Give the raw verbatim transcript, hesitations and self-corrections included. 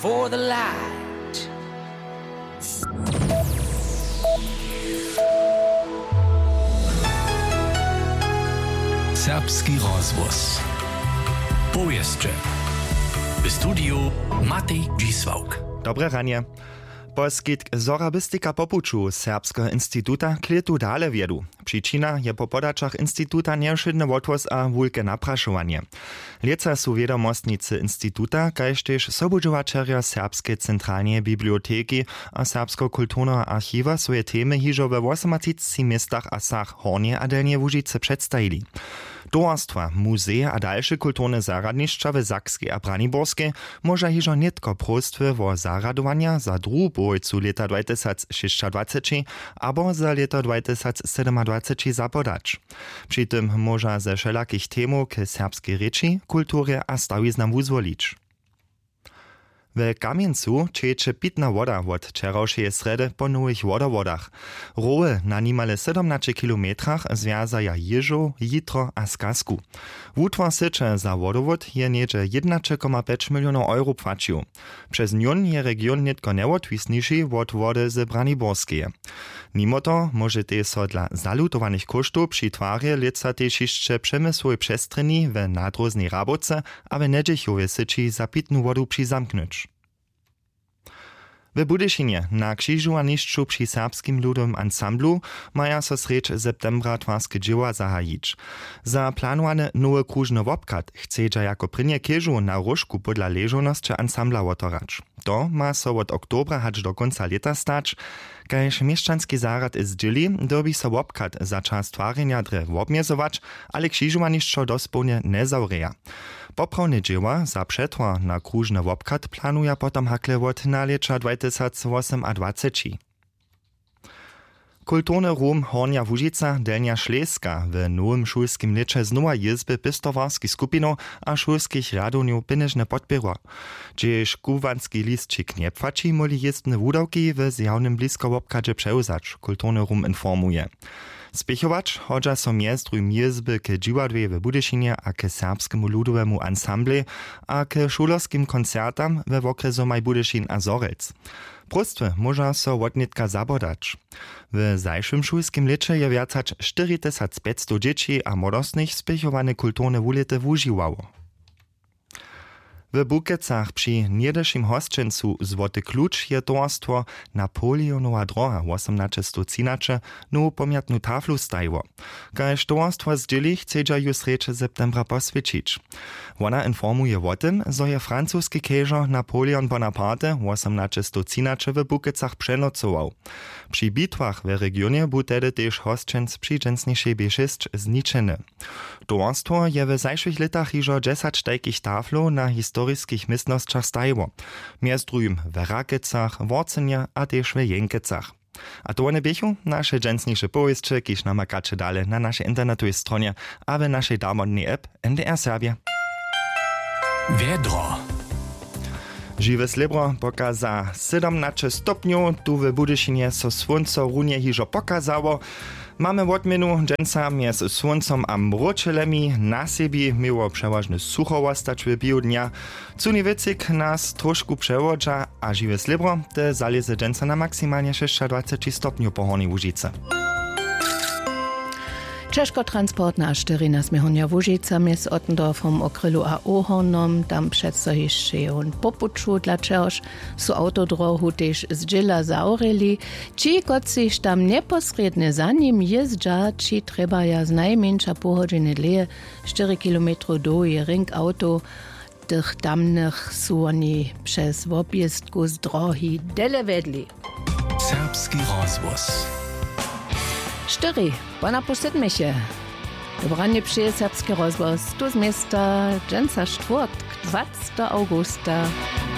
For the light. Serbski rozvoz. Powieszcze. W studiu Matej Dzisłauk. Dobre ranie. Poskitk zorabistika popuču Serbskiego instituta kletu dale wiedu. Przyczyna je po podaczach instituta nieuszydny wotwos a wulke napraszowanie. Lieca su wiedomostnicy instituta, kaž tež sobudžovačerja Serbskiej Centralnej Biblioteki a Serbsko-kulturnego archiwa swoje temy hižo we osemnадцати miestach a sach Hornie a Delnie Łužice przedstawili. Towarstwa, muzeje a dalsze kulturne zaradnišća w Sakskiej a Braniborskiej może hižo nitko prostwy o zaradowania za druhu połojcu leta dwa tysiące šestnásť abo za leta dwa tysiące siedemnásť zapodać. Przy tym może ze wszelakich temów k serbskiej rzeczy, kulturze a stawiznam uzwolić. W Kamieńcu ciecze pitna woda od wczorajszej sredy po nowych wodowodach. Roły na nimale siedemnaście kilometrach związaja Jeżo, Jitro a Skasku. Wutwar sycze za wodowod je niecze jedna przecinek pięć milionów euro płacił. Przez nią je region nitko niełatwisniejszy od wody z Braniborskiej. Mimo to możecie so dla zalutowanych kosztów przy twarie leca też jeszcze przemysłowej przestrzeni w nadroznej Rabotce, a w Nedziechowej syczy za pitną wodę przyzamknąć. W Budyšinie na krzyżowaniszczu przy serbskim ludowym ansamblu maja so sreč septembra twarskie dzieła zahajić. Za planowany nowy krużny wopkat chcedza jako prynie kieżu na różku podla leżoności ansambla wotorać. To ma so od oktobra hać do końca leta stać, kaž mieszczanski zarad z dźili dobi so wopkat za czas twarzenia drew obmiezować, ale krzyżowaniszczo dospełnie nie zawreja. Poprawne dzieła za przetwar na krużny wopkat planuje potom hakle od na lecza dwa tysiące osiemnasty. Kulturny rum Hornia Łužica, Delnia Šleska w nowym szulskim lecze znowa jezby pistowarskich skupinów a szulskich radowniów pieniężne podpiera. Gdzież kuwanski list czy kniepfaci moli jezdne wudawki w zjawnym blisko wopkadzie przełzać, kulturny rum informuje. Spěchować hodža so mjezdrujm jezby k džiwadłej w Budyšinie a k serbskiemu ludowemu ansambli a k šulerskim koncertam we okresu Maj Budyšin a Zorec. Prostwy może so wotnitka zabodać. W zajszym szulskim lecze je wiacać cztery tysiące pięćset dzieci a młodostnych spěchowane kulturne wulety wužiwało. W Bukecach przy niedeszym hosćencu Złoty Klucz je towarstwo Napoleonowa droga osiemnaście trzynaście nowu pamiętnu taflu stajiło. Kaž towarstwo zdzieli chcedza ju sreče septembra posvěcić. Ona informuje o tym, zo je francuski keżo Napoleon Bonaparte osiemnaście trzynaście w Bukecach przenocował. Przy bitwach w regionie był tedy też hosćenc przy dżensniejszej B sześć zniczeny. Towarstwo je w zajszych letach hižo dziesięć takich taflu na historiskich miejscnościach stajiło. Mjezdrujm w Rakecach, Worcenja a też w Jenkecach. A to one biechu nasze dżensniejsze powieście, kiż namakacze dalej na naszej internetowej stronie, a w naszej darmodnej app N D R Serbia. Wiedro. Žiwe slebro pokaza siedemnaście stopniów, tu w Budyšinie so słońce runie hižo pokazało. Mamy odmienu dżęca między słońcem a mročelemi na siebie miło przeważnie sucho ostać w biu dnia. Cudny wycyk nas troszkę przewodza, a žiwe slebro te zaleze dżęca na maksymalnie dwadzieścia sześć stopniów po Hornej Łužice. Češko-transport na čtrnáct Hornia Łužica mjez Ottendorfom, Okrylu a Ohornom, tam přeco ještě on popuču, dlačehož su autodrohu tež zdziela zaureli, či kot siž tam neposredne za nim jezdža, či treba ja z najmenša pohodžene dleje čtyři kilometry do je ring auto, tych tamnych su oni przez objezdku z drohi dele vedli. Serbski rozvoz. Čtyři, bona posedmiše. Dobranie przyje serbski rozvoz, tu z miasta dżęca czwartk, dwudziestego augusta.